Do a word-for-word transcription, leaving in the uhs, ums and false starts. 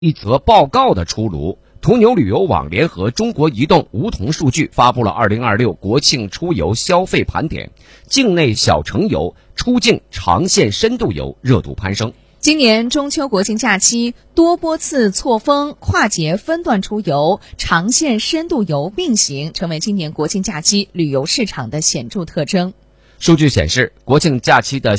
一则报告的出炉。途牛旅游网联合中国移动、梧桐数据发布了二零二六国庆出游消费盘点，境内小城游、出境长线深度游热度攀升。 今年中秋国庆假期，多波次错峰、跨节分段出游、长线深度游并行，成为今年国庆假期旅游市场的显著特征。 数据显示，国庆假期的